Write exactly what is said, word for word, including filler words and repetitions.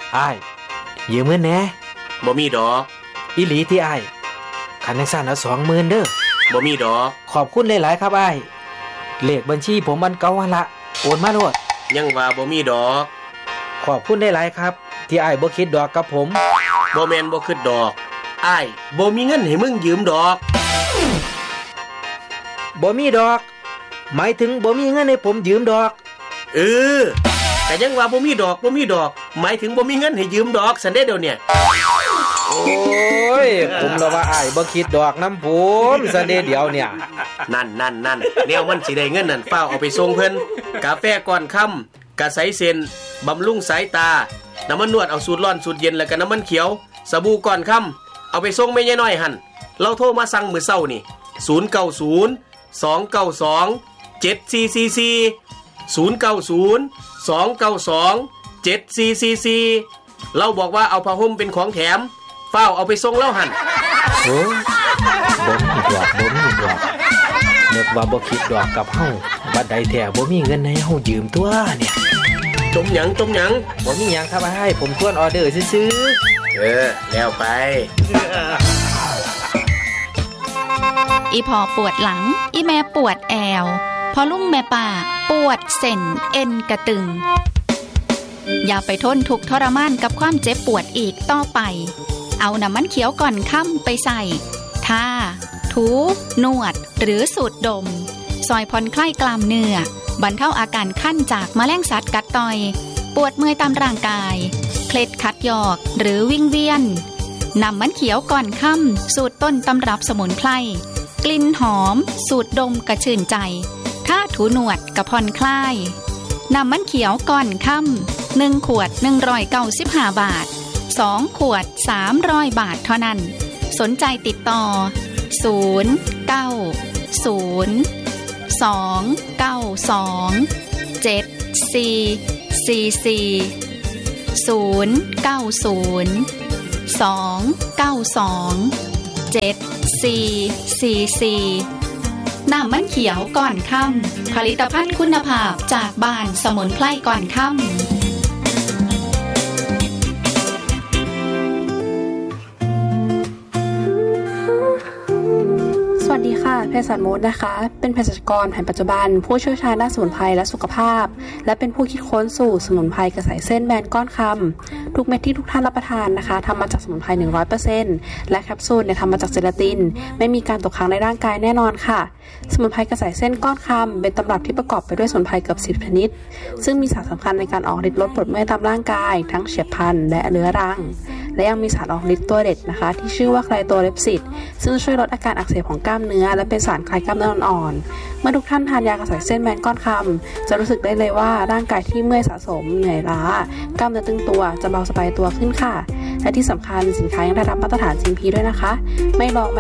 อ้ายยืมเงินแหน่บ่มีดอกอีหลีที่อ้ายคันจังซั่นเอา สองหมื่น เด้อบ่มีดอกขอบคุณหลายๆครับอ้ายเลขบัญชีผมมันเก่าหั่นละโอนมาโลดยังว่าบ่มีดอกขอบคุณหลายๆครับที่อ้ายบ่คิดดอกกับผมบ่แม่นบ่คิดดอกอ้ายบ่มีเงินให้มึงยืมดอกบ่มีดอกหมายถึงบ่มีเงินให้ผมยืมดอกเออแต่ยังว่าบ่มีดอกบ่มีดอกหมายถึงบ่มีเงินให้ยืมดอกซั่นเด้เดี๋ยวเนี่ยโอ้ยผมละว่าอ้ายบ่คิดดอกนำผมซั่นเด้เดี๋ยวเนี่ยนั่นๆๆแนวมันสิได้เงินนั่นฟ้าวเอาไปส่งเพิ่นกาแฟก่อนค่ำกะใสเส้นบำรุงสายตาน้ำมันนวดเอาสูตรร้อนสูตรเย็นแล้วก็น้ำมันเขียวสบู่ก่อนค่ำเอาไปส่งแม่ยายน้อยหั่นเราโทรมาสั่งมื้อเช้านี่ศูนย์ เก้า ศูนย์ สอง เก้า สอง เจ็ด สี่ สี่ สี่ ศูนย์ เก้า ศูนย์ สอง เก้า สอง เจ็ด สี่ สี่ สี่เราบอกว่าเอาผ้าห่มเป็นของแถมฟ้าวเอาไปส่งแล้วหั่นโอ้บ่มีดอกบ่มีดอกนึกว่าบ่คิดดอกกับเฮาบัดใดแท้บ่มีเงินให้เฮายืมตัวเนี่ยจมหยังจมหยังบ่มีหยังครับอ้ายผมทวนออเดอร์ซื่อๆเออแล้วไปอีพอปวดหลังอีแม่ปวดแอวพอลุงแม่ป้าปวดเส้นเอ็นกระตึงอย่าไปทนทุกข์ทรมานกับความเจ็บปวดอีกต่อไปเอาน้ำมันเขียวก่อนค่ำไปใส่ทาถูนวดหรือสูดดมซอยผ่อนคลายกล้ามเนื้อบรรเทาอาการคันจากแมลงสัตว์กัดต่อยปวดเมื่อยตามร่างกายเคล็ดขัดยอกหรือวิงเวียนน้ำมันเขียวก่อนค่ำสูตรต้นตำรับสมุนไพรกลิ่นหอมสูดดมกระชื่นใจถ้าถูหนวดกระผ่อนคลายน้ำมันเขียวก่อนค่ำหนึ่งขวดหนึ่งร้อยเก้าสิบห้าบาทสองขวดสามร้อยบาทเท่านั้นสนใจติดต่อศูนย์ เก้า ศูนย์ สอง เก้า สอง เจ็ด สี่ สี่ สี่ ศูนย์ เก้า ศูนย์ สอง เก้า สอง เจ็ด สี่ สี่ สี่น้ำมันเขียวก่อนค่ำผลิตภัณฑ์คุณภาพจากบ้านสมุนไพรก่อนค่ำสวัสดีค่ะเภสัชมดนะคะเป็นเภสัชกรแผนปัจจุบันผู้เชี่ยวชาญด้านสมุนไพรและสุขภาพและเป็นผู้คิดค้นสูตรสมุนไพรกระสายเส้นแบนก้อนคำทุกเม็ดที่ทุกท่านรับประทานนะคะทำมาจากสมุนไพร หนึ่งร้อยเปอร์เซ็นต์ และแคปซูลเนี่ยทำมาจากเจลาตินไม่มีการตกค้างในร่างกายแน่นอนค่ะสมุนไพรกระสายเส้นก้อนคำเป็นตำรับที่ประกอบไปด้วยสมุนไพรเกือบสิบชนิดซึ่งมีสารสำคัญในการออกฤทธิ์ลดปวดเมื่อยตามร่างกายทั้งเฉียบพลันและเรื้อรังและยังมีสารออกฤทธิ์ตัวเด็ดนะคะที่ชื่อว่าไคลโตเลปซิดซึ่งช่วยลดอาการอักเสบของกล้ามเนื้อและเป็นสารคลายกล้ามเนื้ออ่อนๆเมื่อทุกท่านทานยากระสายเส้นแบนก้อนคำจะรู้สึกได้เลยว่าร่างกายที่เมื่อยสะสมเหนื่อยล้ากล้ามเนื้อตึงตัวจะเบาสบายตัวขึ้นค่ะและที่สำคัญสินค้ายังได้รับมาตรฐาน จี เอ็ม พี ด้วยนะคะไม่ลอง